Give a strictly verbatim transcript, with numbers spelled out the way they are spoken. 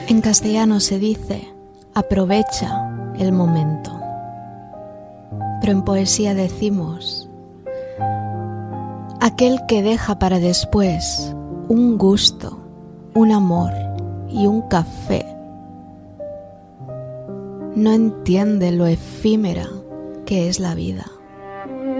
En castellano se dice, aprovecha el momento. Pero en poesía decimos, aquel que deja para después un gusto, un amor y un café, no entiende lo efímera que es la vida.